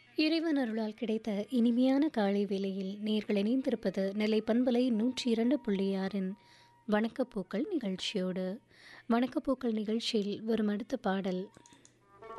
இறைவன் அருளால் கிடைத்த இனிமையான காலை வேளையில் நேர்கள் இணைந்திருப்பது நெல்லை பண்பலை 102.6 வணக்கப்பூக்கள் நிகழ்ச்சியோடு. வணக்கப்பூக்கள் நிகழ்ச்சியில் வரும் அடுத்த பாடல்